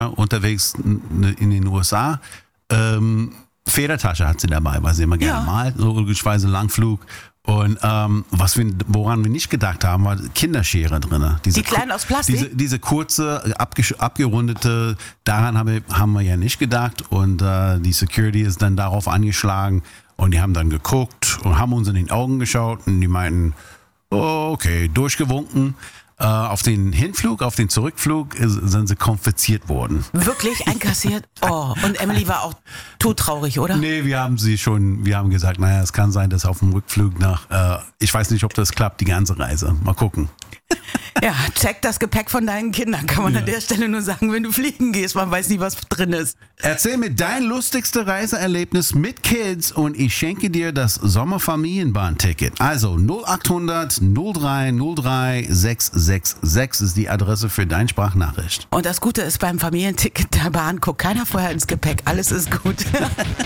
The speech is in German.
unterwegs in den USA. Federtasche hat sie dabei, weil sie immer gerne malt, logischerweise Langflug. Und woran wir nicht gedacht haben, war Kinderschere drin. Die kleinen aus Plastik? Diese kurze, abgerundete, daran haben wir ja nicht gedacht. Und die Security ist dann darauf angeschlagen. Und die haben dann geguckt und haben uns in den Augen geschaut. Und die meinten, okay, durchgewunken. Auf den Hinflug, auf den Zurückflug sind sie konfisziert worden. Wirklich einkassiert? Oh, und Emily war auch todtraurig, oder? Nee, wir haben gesagt, naja, es kann sein, dass auf dem Rückflug ich weiß nicht, ob das klappt, die ganze Reise. Mal gucken. Ja, check das Gepäck von deinen Kindern, kann man an der Stelle nur sagen, wenn du fliegen gehst, man weiß nie, was drin ist. Erzähl mir dein lustigste Reiseerlebnis mit Kids und ich schenke dir das Sommerfamilienbahn-Ticket. Also 0800 03 03 666 ist die Adresse für deine Sprachnachricht. Und das Gute ist beim Familienticket der Bahn, guckt keiner vorher ins Gepäck, alles ist gut.